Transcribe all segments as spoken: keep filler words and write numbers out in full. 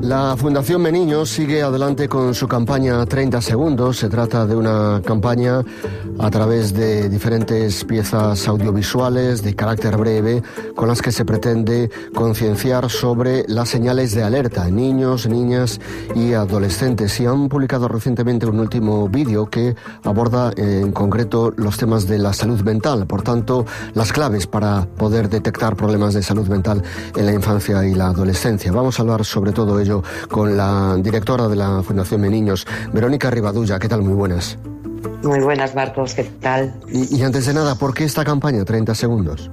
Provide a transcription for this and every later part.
La Fundación Meniños sigue adelante con su campaña treinta segundos. Se trata de una campaña a través de diferentes piezas audiovisuales de carácter breve con las que se pretende concienciar sobre las señales de alerta en niños, niñas y adolescentes. Y han publicado recientemente un último vídeo que aborda eh, en concreto los temas de la salud mental, por tanto, las claves para poder detectar problemas de salud mental en la infancia y la adolescencia. Vamos a hablar sobre todo ello con la directora de la Fundación Meniños, Verónica Rivadulla. ¿Qué tal? Muy buenas. Muy buenas, Marcos. ¿Qué tal? Y, y antes de nada, ¿por qué esta campaña treinta segundos?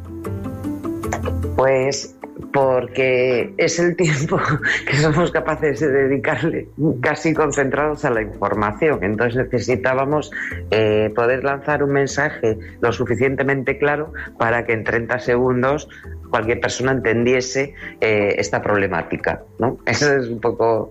Pues porque es el tiempo que somos capaces de dedicarle casi concentrados a la información. Entonces necesitábamos eh, poder lanzar un mensaje lo suficientemente claro para que en treinta segundos cualquier persona entendiese eh, esta problemática, ¿no? Ese es un poco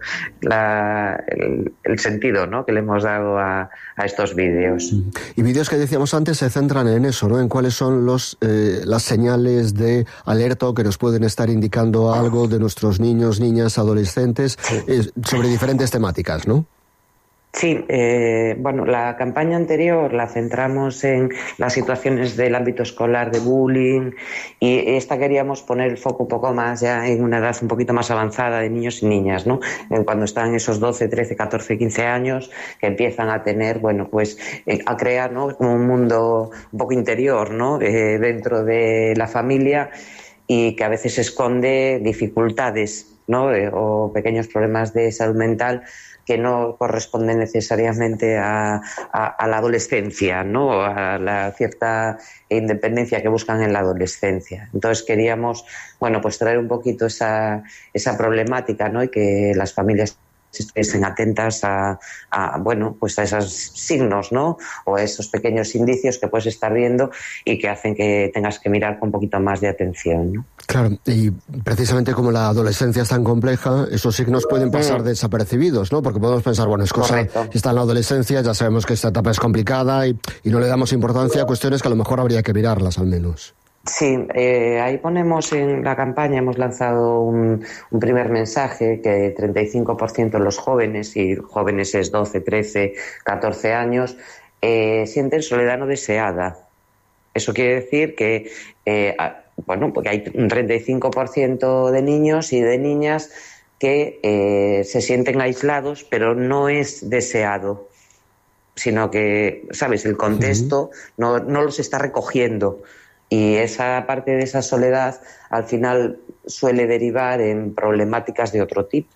la, el, el sentido, ¿no?, que le hemos dado a, a estos vídeos. Y vídeos que decíamos antes se centran en eso, ¿no?, en cuáles son los eh, las señales de alerta que nos pueden estar indicando algo de nuestros niños, niñas, adolescentes, sí. eh, sobre diferentes temáticas, ¿no? Sí, eh, bueno, la campaña anterior la centramos en las situaciones del ámbito escolar de bullying, y esta queríamos poner el foco un poco más ya en una edad un poquito más avanzada de niños y niñas, ¿no? Cuando están esos doce, trece, catorce, quince años, que empiezan a tener, bueno, pues eh, a crear, ¿no?, como un mundo un poco interior, ¿no?, eh, dentro de la familia, y que a veces esconde dificultades, ¿no?, eh, o pequeños problemas de salud mental que no corresponden necesariamente a, a, a la adolescencia, ¿no?, a la cierta independencia que buscan en la adolescencia. Entonces queríamos, bueno, pues traer un poquito esa, esa problemática, ¿no?, y que las familias estén atentas a, a, bueno, pues a esos signos, ¿no?, o a esos pequeños indicios que puedes estar viendo y que hacen que tengas que mirar con un poquito más de atención, ¿no? Claro, y precisamente como la adolescencia es tan compleja, esos signos pueden pasar mm. desapercibidos, ¿no? Porque podemos pensar, bueno, es cosa, está en la adolescencia, ya sabemos que esta etapa es complicada y, y no le damos importancia a cuestiones que a lo mejor habría que mirarlas al menos. Sí, eh, ahí ponemos en la campaña, hemos lanzado un, un primer mensaje que treinta y cinco por ciento de los jóvenes, y jóvenes es doce, trece, catorce años, eh, sienten soledad no deseada. Eso quiere decir que, eh, bueno, porque hay un treinta y cinco por ciento de niños y de niñas que eh, se sienten aislados, pero no es deseado, sino que, ¿sabes?, el contexto no, no los está recogiendo. Y esa parte de esa soledad al final suele derivar en problemáticas de otro tipo,